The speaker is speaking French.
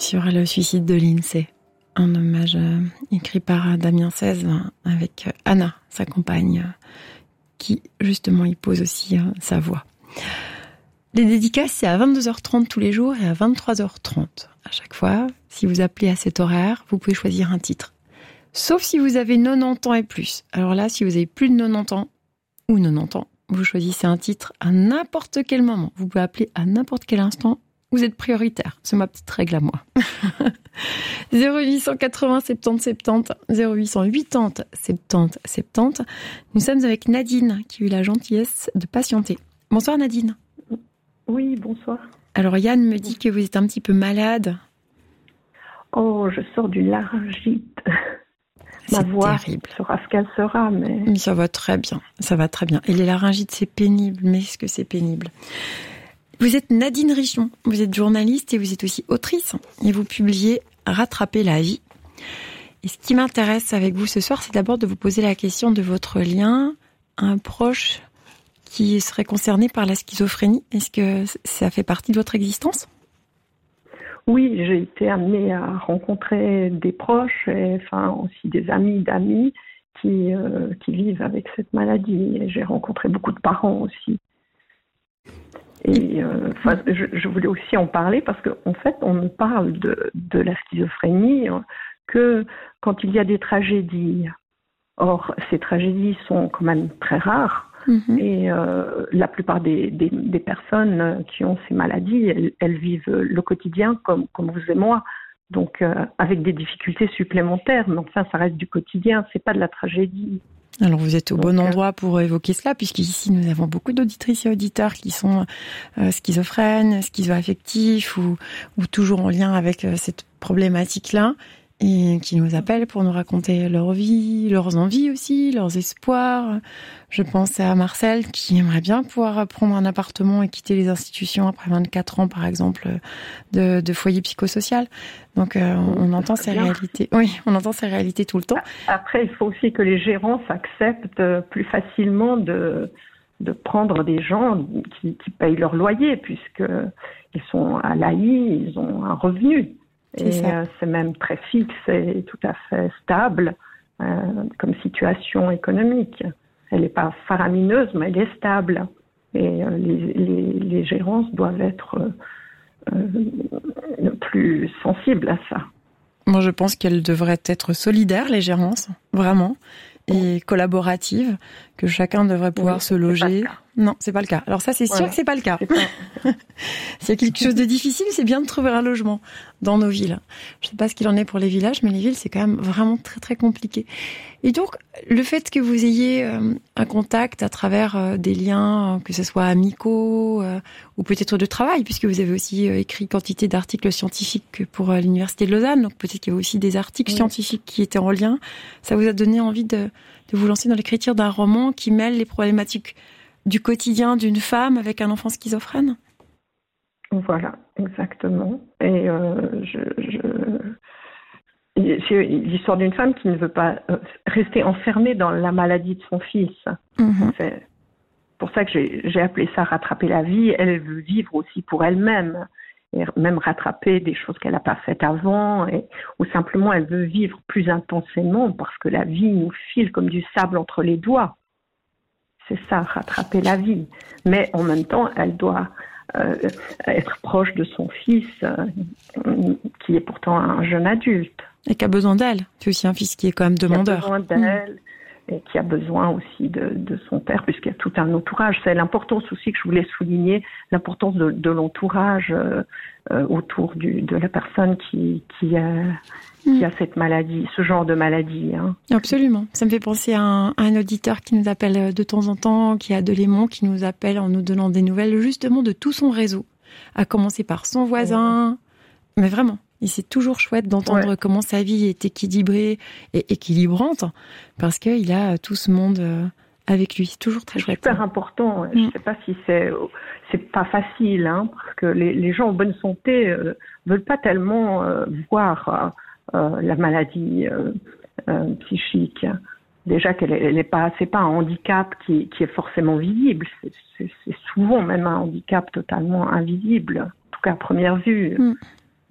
sur le suicide de Lindsay. Un hommage écrit par Damien Seize avec Anna, sa compagne, qui justement y pose aussi sa voix. Les dédicaces, c'est à 22h30 tous les jours et à 23h30 à chaque fois. Si vous appelez à cet horaire, vous pouvez choisir un titre. Sauf si vous avez 90 ans et plus. Alors là, si vous avez plus de 90 ans ou 90 ans, vous choisissez un titre à n'importe quel moment. Vous pouvez appeler à n'importe quel instant. Vous êtes prioritaire. C'est ma petite règle à moi. 0880 70 70, 0880 70 70. Nous sommes avec Nadine, qui a eu la gentillesse de patienter. Bonsoir Nadine. Oui, bonsoir. Alors Yann me dit que vous êtes un petit peu malade. Oh, je sors d'une laryngite. Ma voix sera ce qu'elle sera, mais... Ça va très bien, ça va très bien. Et les laryngites, c'est pénible, mais est-ce que c'est pénible ? Vous êtes Nadine Richon, vous êtes journaliste et vous êtes aussi autrice. Et vous publiez « Rattraper la vie ». Et ce qui m'intéresse avec vous ce soir, c'est d'abord de vous poser la question de votre lien à un proche qui serait concerné par la schizophrénie. Est-ce que ça fait partie de votre existence ? Oui, j'ai été amenée à rencontrer des proches, et enfin aussi des amis d'amis qui vivent avec cette maladie. Et j'ai rencontré beaucoup de parents aussi. Et je voulais aussi en parler parce qu'en fait, on ne parle de la schizophrénie que quand il y a des tragédies. Or, ces tragédies sont quand même très rares. Et la plupart des personnes qui ont ces maladies, elles vivent le quotidien comme vous et moi. Donc, avec des difficultés supplémentaires. Mais enfin, ça reste du quotidien, c'est pas de la tragédie. Alors vous êtes au bon endroit pour évoquer cela, puisqu'ici nous avons beaucoup d'auditrices et auditeurs qui sont schizophrènes, schizoaffectifs ou toujours en lien avec cette problématique-là et qui nous appellent pour nous raconter leur vie, leurs envies aussi, leurs espoirs. Je pense à Marcel qui aimerait bien pouvoir prendre un appartement et quitter les institutions après 24 ans, par exemple, de foyer psychosocial. Donc, on entend ces réalités. Oui, on entend ces réalités tout le temps. Après, il faut aussi que les gérants acceptent plus facilement de prendre des gens qui payent leur loyer, puisqu'ils sont à l'AI, ils ont un revenu. Et c'est même très fixe et tout à fait stable comme situation économique. Elle n'est pas faramineuse, mais elle est stable. Et les gérances doivent être plus sensibles à ça. Moi, je pense qu'elles devraient être solidaires, les gérances, vraiment, et collaboratives, que chacun devrait pouvoir se loger. Non, c'est pas le cas. Alors ça, c'est sûr que c'est pas le cas. S'il y a quelque chose de difficile, c'est bien de trouver un logement dans nos villes. Je sais pas ce qu'il en est pour les villages, mais les villes, c'est quand même vraiment très, très compliqué. Et donc, le fait que vous ayez un contact à travers des liens, que ce soit amicaux ou peut-être de travail, puisque vous avez aussi écrit quantité d'articles scientifiques pour l'Université de Lausanne, donc peut-être qu'il y avait aussi des articles scientifiques qui étaient en lien. Ça vous a donné envie de vous lancer dans l'écriture d'un roman qui mêle les problématiques du quotidien d'une femme avec un enfant schizophrène ? Voilà, exactement. Et c'est l'histoire d'une femme qui ne veut pas rester enfermée dans la maladie de son fils. C'est pour ça que j'ai appelé ça « rattraper la vie ». Elle veut vivre aussi pour elle-même, et même rattraper des choses qu'elle n'a pas faites avant, ou simplement elle veut vivre plus intensément parce que la vie nous file comme du sable entre les doigts. C'est ça, rattraper la vie. Mais en même temps, elle doit être proche de son fils, qui est pourtant un jeune adulte. Et qui a besoin d'elle. C'est aussi un fils qui est quand même demandeur. Qui a besoin d'elle, et qui a besoin aussi de son père, puisqu'il y a tout un entourage. C'est l'importance aussi que je voulais souligner, l'importance de l'entourage autour de la personne qui a cette maladie, ce genre de maladie. Absolument. Ça me fait penser à un auditeur qui nous appelle de temps en temps, qui est à Delémont, qui nous appelle en nous donnant des nouvelles justement de tout son réseau, à commencer par son voisin. Mais vraiment, et c'est toujours chouette d'entendre comment sa vie est équilibrée et équilibrante, parce qu'il a tout ce monde avec lui. C'est toujours très chouette. C'est super important. Je ne sais pas si c'est pas facile, parce que les gens en bonne santé veulent pas tellement voir la maladie psychique. Déjà qu'elle n'est pas, c'est pas un handicap qui est forcément visible. C'est souvent même un handicap totalement invisible, en tout cas à première vue.